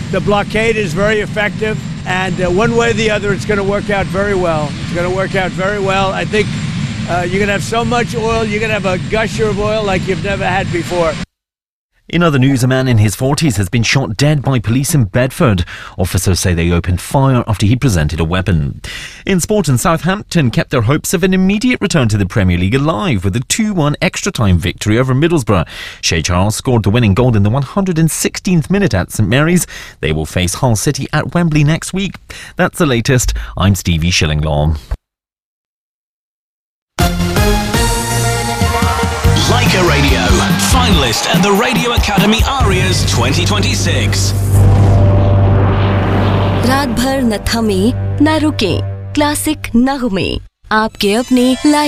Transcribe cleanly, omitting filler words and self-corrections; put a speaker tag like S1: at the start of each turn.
S1: The blockade is very effective, and one way or the other, it's going to work out very well. It's going to work out very well. I think you're going to have so much oil, you're going to have a gusher of oil like you've never had before.
S2: In other news, a man in his 40s has been shot dead by police in Bedford. Officers say they opened fire after he presented a weapon. In sport, Southampton kept their hopes of an immediate return to the Premier League alive with a 2-1 extra-time victory over Middlesbrough. Shea Charles scored the winning goal in the 116th minute at St Mary's. They will face Hull City at Wembley next week. That's the latest. I'm Stevie Shillinglaw.
S3: Leica Radio, finalist at the Radio Academy Arias 2026.
S4: रात भर न थमे न रुके, classic नगमे आपके अपने